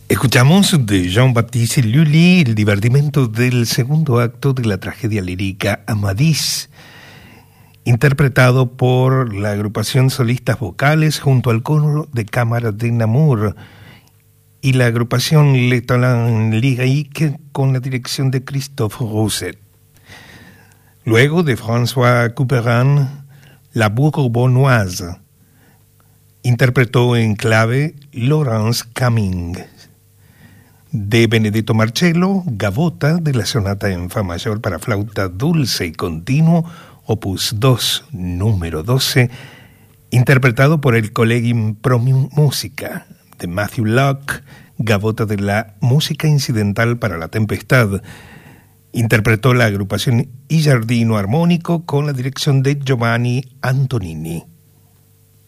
Escuchamos de Jean-Baptiste Lully el divertimento del segundo acto de la tragedia lírica Amadís, interpretado por la agrupación Solistas Vocales junto al coro de cámara de Namur y la agrupación Le Talent Lyrique con la dirección de Christophe Rousset. Luego de François Couperin, La Bourbonnoise interpretó en clave Laurence Camming. De Benedetto Marcello, Gavotta de la sonata en fa mayor para flauta dulce y continuo, opus 2, número 12, interpretado por el Collegium Pro Musica. De Matthew Locke, Gavotta de la música incidental para la tempestad, interpretó la agrupación I Giardino Armonico con la dirección de Giovanni Antonini.